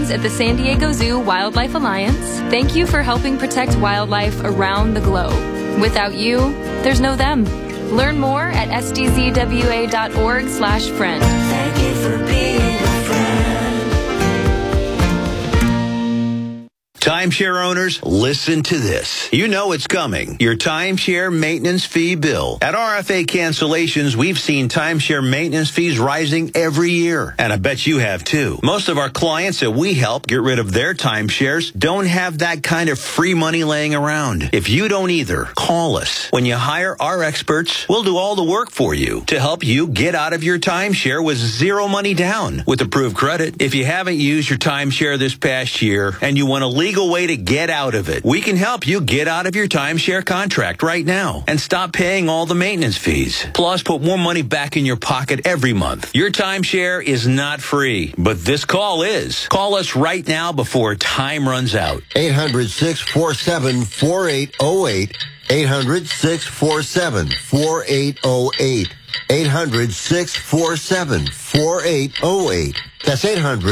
friends at the San Diego Zoo Wildlife Alliance, thank you for helping protect wildlife around the globe. Without you, there's no them. Learn more at sdzwa.org/friend. Thank you for being a friend. Timeshare owners, listen to this. You know it's coming. Your timeshare maintenance fee bill. At RFA Cancellations, we've seen timeshare maintenance fees rising every year. And I bet you have too. Most of our clients that we help get rid of their timeshares don't have that kind of free money laying around. If you don't either, call us. When you hire our experts, we'll do all the work for you to help you get out of your timeshare with zero money down with approved credit. If you haven't used your timeshare this past year and you want a legal way to get out of it, we can help you get out of your timeshare contract right now and stop paying all the maintenance fees. Plus, put more money back in your pocket every month. Your timeshare is not free, but this call is. Call us right now before time runs out. 800-647-4808. 800-647-4808. 800-647-4808. That's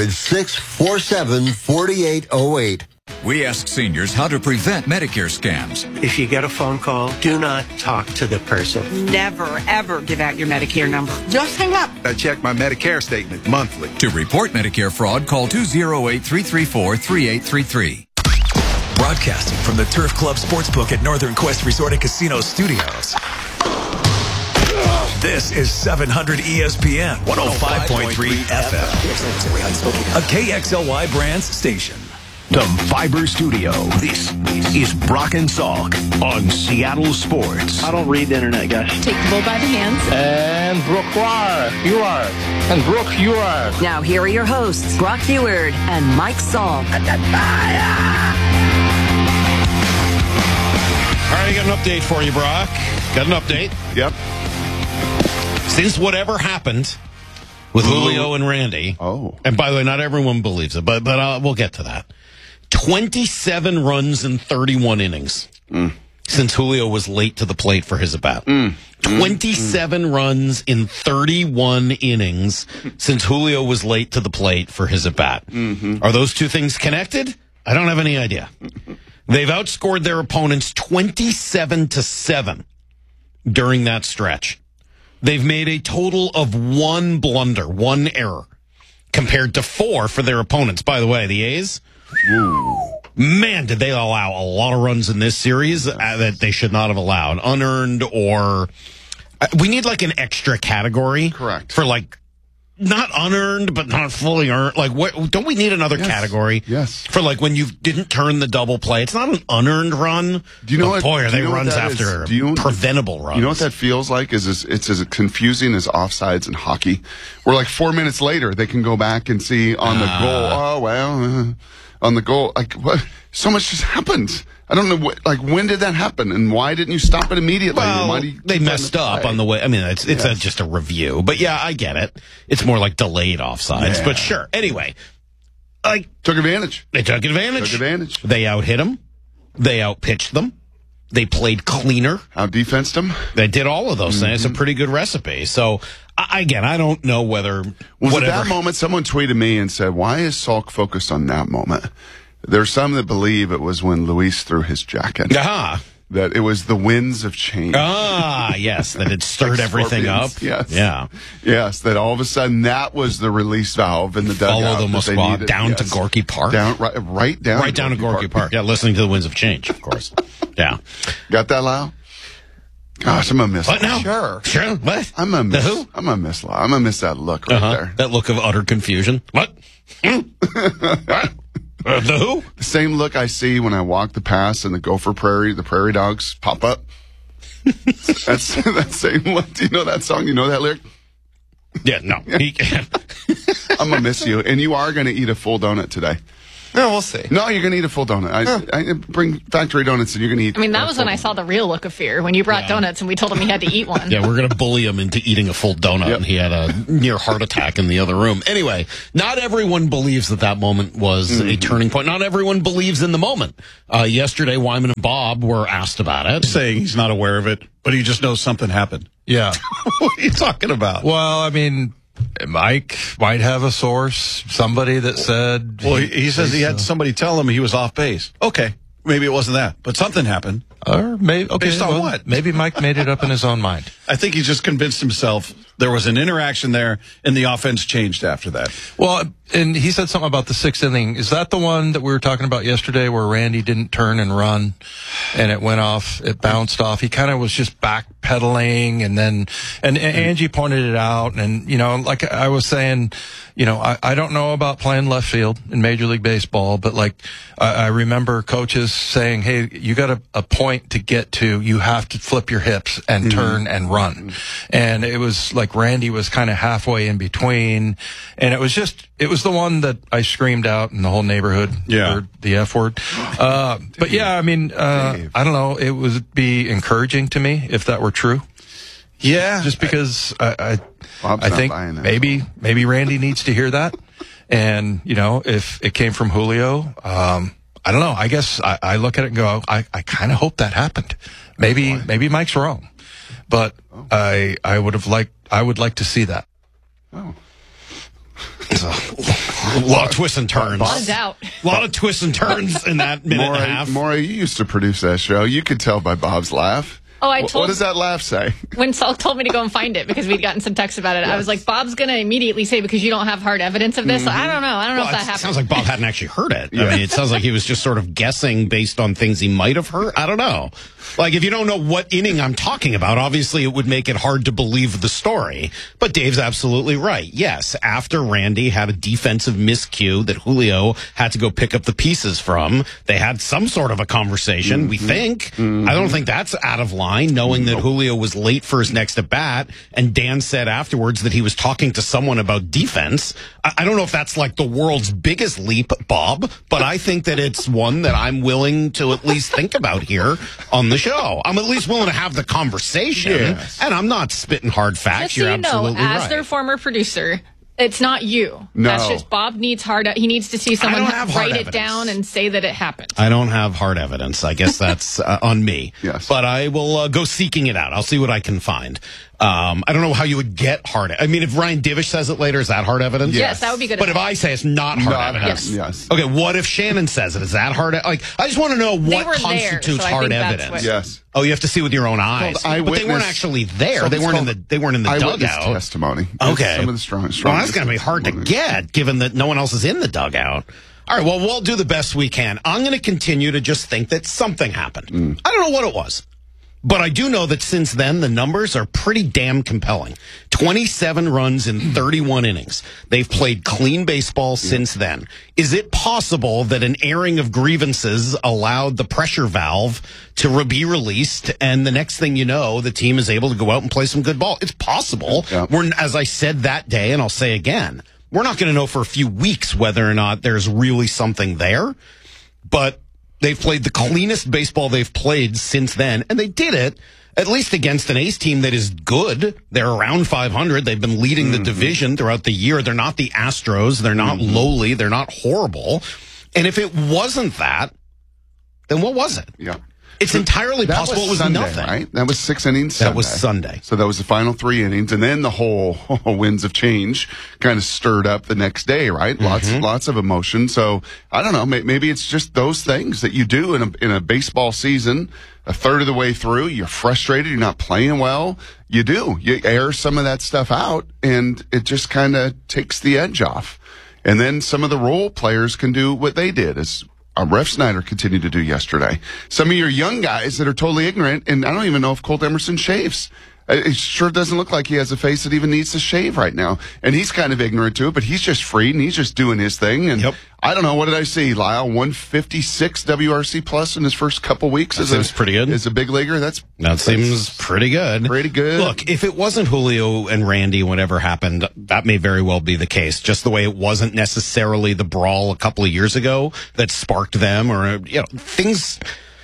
800-647-4808. We ask seniors how to prevent Medicare scams. If you get a phone call, do not talk to the person. Never, ever give out your Medicare number. Just hang up. I check my Medicare statement monthly. To report Medicare fraud, call 208-334-3833. Broadcasting from the Turf Club Sportsbook at Northern Quest Resort and Casino Studios. This is 700 ESPN 105.3 FM. A KXLY Brands station. The Fiber Studio. This is Brock and Salk on Seattle Sports. I don't read the internet, guys. Take the bull by the hands. And Brooke you are. And Brooke, you are. Now here are your hosts, Brock Heward and Mike Salk. All right, I got an update for you, Brock. Got an update. Yep. Since whatever happened with Julio and Randy. Oh. And by the way, not everyone believes it, but we'll get to that. 27 runs in 31 innings since Julio was late to the plate for his at-bat. 27 runs in 31 innings since Julio was late to the plate for his at-bat. Are those two things connected? I don't have any idea. They've outscored their opponents 27-7 during that stretch. They've made a total of one blunder, one error, compared to 4 for their opponents. By the way, the A's, man, did they allow a lot of runs in this series that they should not have allowed. Unearned or... we need like an extra category. Correct. For like... not unearned, but not fully earned. Like, what? Don't we need another category? Yes. For like when you didn't turn the double play. It's not an unearned run. Do you know what? Boy, are they runs after preventable runs? You know what that feels like? It's as confusing as offsides in hockey. Where like 4 minutes later they can go back and see on the goal. Oh well, on the goal. Like what? So much just happened. I don't know like when did that happen and why didn't you stop it immediately? Well, they messed up on the way. I mean, it's just a review, but yeah, I get it. It's more like delayed offsides, but sure. Anyway, like took advantage. They took advantage. They out-hit them. They out-pitched them. They played cleaner. Out-defensed them. They did all of those things. It's a pretty good recipe. So again, I don't know whether at that moment someone tweeted me and said, "Why is Salk focused on that moment?" There's some that believe it was when Luis threw his jacket. That it was the winds of change. Yes, that it stirred everything up. Yes. Yeah. Yes, that all of a sudden that was the release valve in the dugout. Follow the Moskwa down to Gorky Park. Right down to Gorky Park. Yeah, listening to the winds of change, of course. Yeah. Got that, Lau? Gosh, I'm going to miss what now? Sure. What? I'm going to miss Lau. I'm going to miss that look right there. That look of utter confusion. What? What? The who? The same look I see when I walk the pass and the Gopher Prairie, the prairie dogs pop up. That's that same look. Do you know that song? You know that lyric? Yeah, no. I'm going to miss you. And you are going to eat a full donut today. No, we'll see. No, you're going to eat a full donut. I bring factory donuts and you're going to eat. I mean, that was when I saw the real look of fear, when you brought donuts and we told him he had to eat one. Yeah, we're going to bully him into eating a full donut, and he had a near heart attack in the other room. Anyway, not everyone believes that moment was a turning point. Not everyone believes in the moment. Yesterday, Wyman and Bob were asked about it. Saying he's not aware of it, but he just knows something happened. Yeah. What are you talking about? Well, I mean, Mike might have a source, somebody that said. Well, he says he had somebody tell him he was off base. Okay, maybe it wasn't that, but something happened. Or maybe, okay, based on what? Maybe Mike made it up in his own mind. I think he just convinced himself there was an interaction there, and the offense changed after that. Well, and he said something about the 6th inning. Is that the one that we were talking about yesterday where Randy didn't turn and run and it went off, it bounced off? He kind of was just backpedaling, and then, and Angie pointed it out. And, you know, like I was saying, you know, I don't know about playing left field in Major League Baseball, but like I remember coaches saying, hey, you got a point to get to, you have to flip your hips and turn and run. And it was like Randy was kind of halfway in between, and it was the one that I screamed out and the whole neighborhood heard the F word. But yeah, I mean, I don't know, it would be encouraging to me if that were true. Yeah. Just because I think maybe Randy needs to hear that. And, you know, if it came from Julio, I don't know. I guess I look at it and go, I kind of hope that happened. Maybe Mike's wrong, but I would like to see that. Oh. A lot of twists and turns. A lot of doubt. A lot of twists and turns in that minute and a half. Maury, you used to produce that show. You could tell by Bob's laugh. Oh, what does that laugh say? When Saul told me to go and find it because we'd gotten some texts about it, I was like, Bob's going to immediately say, because you don't have hard evidence of this. I don't know if that happened. It sounds like Bob hadn't actually heard it. I mean, it sounds like he was just sort of guessing based on things he might have heard. I don't know. Like, if you don't know what inning I'm talking about, obviously it would make it hard to believe the story. But Dave's absolutely right. Yes, after Randy had a defensive miscue that Julio had to go pick up the pieces from, they had some sort of a conversation, we think. I don't think that's out of line, knowing that Julio was late for his next at-bat, and Dan said afterwards that he was talking to someone about defense. I don't know if that's like the world's biggest leap, Bob, but I think that it's one that I'm willing to at least think about here on the show. I'm at least willing to have the conversation, and I'm not spitting hard facts. Just so You're you know, absolutely as right. their former producer, it's not you. No. That's just Bob needs he needs to see someone write it evidence. down and say that it happened. I don't have hard evidence. I guess that's on me. Yes. But I will go seeking it out. I'll see what I can find. I don't know how you would get hard. I mean, if Ryan Divish says it later, is that hard evidence? Yes, that would be good. But if I say it's not hard evidence, yes. Okay, what if Shannon says it? Is that hard? Like, I just want to know what constitutes hard evidence. Yes. Oh, you have to see with your own eyes. But they weren't actually there. They weren't in the eyewitness dugout. testimony. Okay. Some of the strongest. Well, that's going to be hard to get, given that no one else is in the dugout. All right, well, we'll do the best we can. I'm going to continue to just think that something happened. I don't know what it was. But I do know that since then, the numbers are pretty damn compelling. 27 runs in 31 innings. They've played clean baseball since then. Is it possible that an airing of grievances allowed the pressure valve to be released, and the next thing you know, the team is able to go out and play some good ball? It's possible. We're, as I said that day, and I'll say again, we're not going to know for a few weeks whether or not there's really something there. But they've played the cleanest baseball they've played since then, and they did it at least against an A's team that is good. They're around 500. They've been leading the division throughout the year. They're not the Astros. They're not lowly. They're not horrible. And if it wasn't that, then what was it? Yeah. It's entirely possible it was Sunday, nothing. Right? That was 6 innings Sunday. That was Sunday. So that was the final 3 innings, and then the whole winds of change kind of stirred up the next day, right? Lots of emotion. So I don't know. Maybe it's just those things that you do in a baseball season. A third of the way through, you're frustrated. You're not playing well. You air some of that stuff out, and it just kind of takes the edge off. And then some of the role players can do what they did, as Ref Snyder continued to do yesterday. Some of your young guys that are totally ignorant, and I don't even know if Colt Emerson shaves. It sure doesn't look like he has a face that even needs to shave right now. And he's kind of ignorant to it, but he's just free and he's just doing his thing. And I don't know, what did I see, Lyle? 156 WRC plus in his first couple weeks. That seems pretty good. As a big leaguer, that seems pretty good. Pretty good. Look, if it wasn't Julio and Randy, whatever happened, that may very well be the case. Just the way it wasn't necessarily the brawl a couple of years ago that sparked them, or things.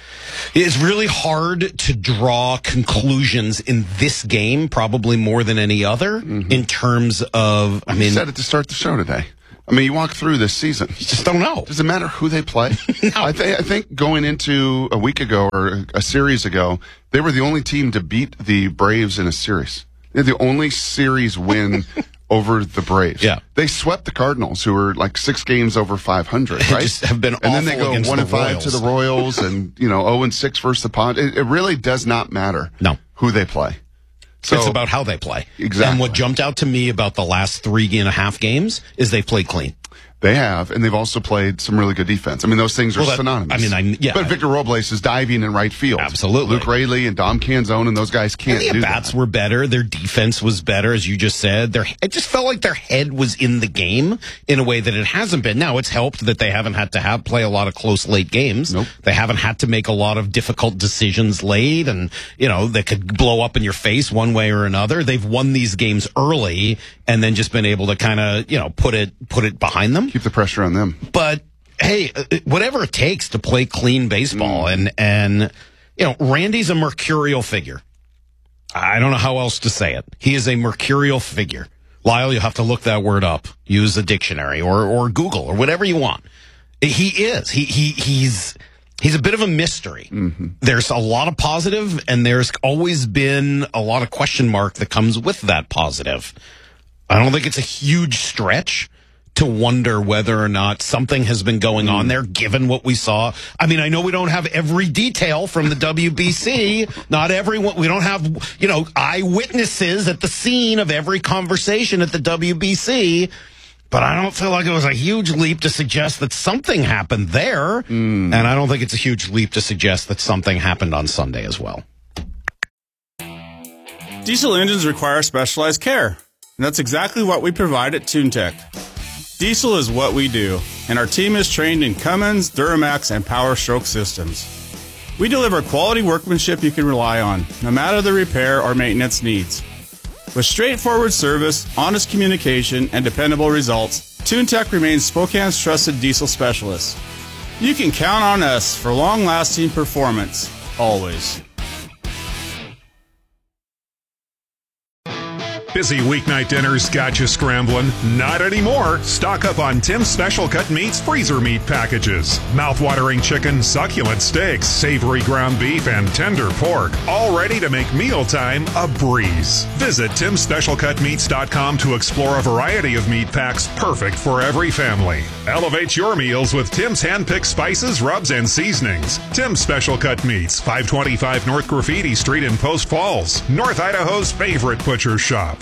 It's really hard to draw conclusions in this game, probably more than any other, in terms of, You said it to start the show today. I mean, you walk through this season. You just don't know. Does it matter who they play? No. I think going into a week ago or a series ago, they were the only team to beat the Braves in a series. They're the only series win over the Braves. Yeah. They swept the Cardinals, who were like 6 games over 500, right? Just have been awful. And then they go against 1-5 to the Royals and, 0-6 versus the Padres. It really does not matter who they play. So it's about how they play. Exactly. And what jumped out to me about the last 3.5 games is they played clean. They have, and they've also played some really good defense. I mean, those things are synonymous. But Victor Robles is diving in right field. Absolutely. Luke Raley and Dom Canzone and those guys can't do that. And the at-bats were better. Their defense was better, as you just said. It just felt like their head was in the game in a way that it hasn't been. Now, it's helped that they haven't had to play a lot of close late games. Nope. They haven't had to make a lot of difficult decisions late, and, that could blow up in your face one way or another. They've won these games early and then just been able to kind of, put it behind them. Keep the pressure on them. But hey, whatever it takes to play clean baseball, and Randy's a mercurial figure. I don't know how else to say it. He is a mercurial figure. Lyle, you'll have to look that word up. Use a dictionary or Google or whatever you want. He is. He's a bit of a mystery. Mm-hmm. There's a lot of positive, and there's always been a lot of question mark that comes with that positive. I don't think it's a huge stretch to wonder whether or not something has been going on there, given what we saw. I mean, I know we don't have every detail from the WBC. Not everyone. We don't have, eyewitnesses at the scene of every conversation at the WBC. But I don't feel like it was a huge leap to suggest that something happened there. And I don't think it's a huge leap to suggest that something happened on Sunday as well. Diesel engines require specialized care. And that's exactly what we provide at TuneTech. Diesel is what we do, and our team is trained in Cummins, Duramax, and Power Stroke systems. We deliver quality workmanship you can rely on, no matter the repair or maintenance needs. With straightforward service, honest communication, and dependable results, TuneTech remains Spokane's trusted diesel specialist. You can count on us for long-lasting performance, always. Busy weeknight dinners got you scrambling? Not anymore. Stock up on Tim's Special Cut Meats freezer meat packages. Mouth-watering chicken, succulent steaks, savory ground beef, and tender pork. All ready to make mealtime a breeze. Visit TimSpecialCutMeats.com to explore a variety of meat packs perfect for every family. Elevate your meals with Tim's hand-picked spices, rubs, and seasonings. Tim's Special Cut Meats, 525 North Graffiti Street in Post Falls, North Idaho's favorite butcher shop.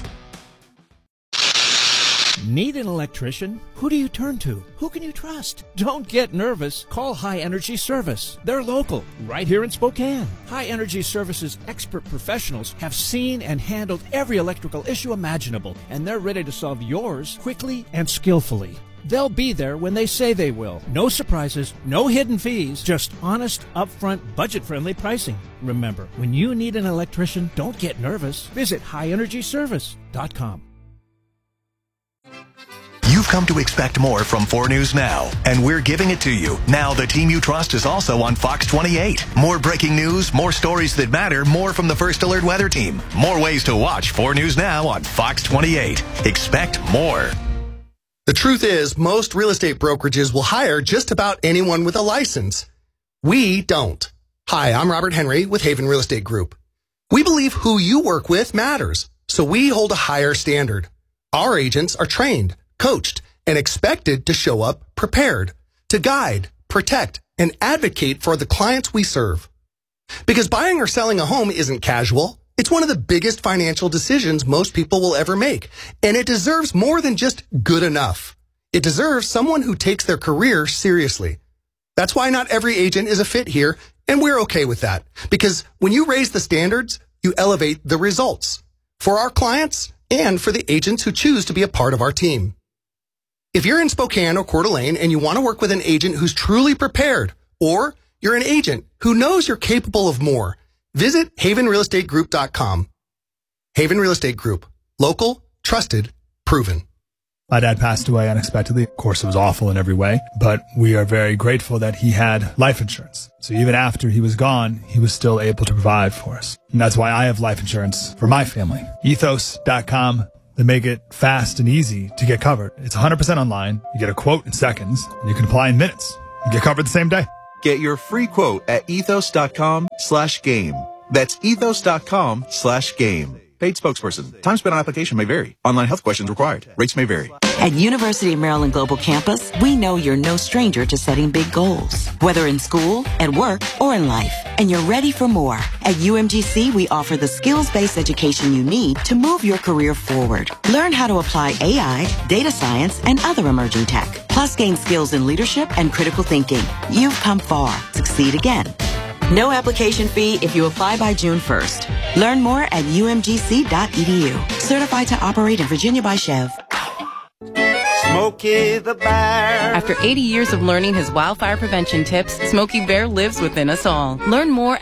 Need an electrician? Who do you turn to? Who can you trust? Don't get nervous. Call High Energy Service. They're local, right here in Spokane. High Energy Service's expert professionals have seen and handled every electrical issue imaginable, and they're ready to solve yours quickly and skillfully. They'll be there when they say they will. No surprises, no hidden fees, just honest, upfront, budget-friendly pricing. Remember, when you need an electrician, don't get nervous. Visit highenergyservice.com. You've come to expect more from 4 News Now, and we're giving it to you. Now the team you trust is also on Fox 28. More breaking news, more stories that matter, more from the First Alert Weather Team. More ways to watch 4 News Now on Fox 28. Expect more. The truth is, most real estate brokerages will hire just about anyone with a license. We don't. Hi, I'm Robert Henry with Haven Real Estate Group. We believe who you work with matters, so we hold a higher standard. Our agents are trained, coached, and expected to show up prepared, to guide, protect, and advocate for the clients we serve. Because buying or selling a home isn't casual. It's one of the biggest financial decisions most people will ever make, and it deserves more than just good enough. It deserves someone who takes their career seriously. That's why not every agent is a fit here, and we're okay with that. Because when you raise the standards, you elevate the results for our clients and for the agents who choose to be a part of our team. If you're in Spokane or Coeur d'Alene and you want to work with an agent who's truly prepared, or you're an agent who knows you're capable of more, visit havenrealestategroup.com. Haven Real Estate Group. Local, trusted, proven. My dad passed away unexpectedly. Of course, it was awful in every way, but we are very grateful that he had life insurance. So even after he was gone, he was still able to provide for us. And that's why I have life insurance for my family. Ethos.com. They make it fast and easy to get covered. It's 100% online. You get a quote in seconds, and you can apply in minutes. You get covered the same day. Get your free quote at ethos.com/game. That's ethos.com/game. paid spokesperson. Time spent on application may vary. Online health questions required. Rates may vary. At University of Maryland Global Campus, we know you're no stranger to setting big goals, whether in school, at work, or in life. And you're ready for more. At UMGC, we offer the skills-based education you need to move your career forward. Learn how to apply AI, data science, and other emerging tech. Plus, gain skills in leadership and critical thinking. You've come far. Succeed again. No application fee if you apply by June 1st. Learn more at umgc.edu. Certified to operate in Virginia by Chev. Smokey the Bear. After 80 years of learning his wildfire prevention tips, Smokey Bear lives within us all. Learn more